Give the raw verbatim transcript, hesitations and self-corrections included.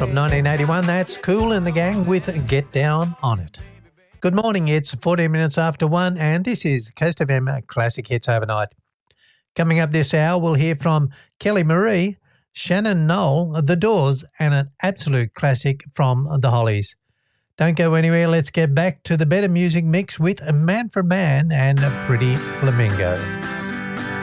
From nineteen eighty-one, that's Kool and the Gang with Get Down On It. Good morning, it's fourteen minutes after one, and this is Coast F M Classic Hits Overnight. Coming up this hour, we'll hear from Kelly Marie, Shannon Noll, The Doors, and an absolute classic from the Hollies. Don't go anywhere, let's get back to the better music mix with A Man for Man and a Pretty Flamingo.